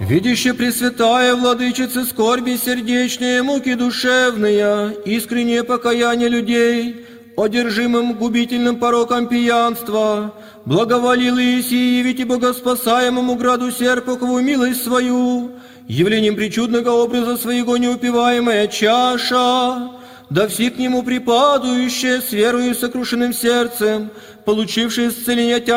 Видяще Пресвятая Владычица скорби сердечные, муки душевные, искреннее покаяние людей, одержимым губительным пороком пьянства, благоволил Иисии явить и богоспасаемому граду Серпухову милость свою, явлением причудного образа своего неупиваемая чаша, да все к нему припадующие с верою и сокрушенным сердцем, получившие исцеление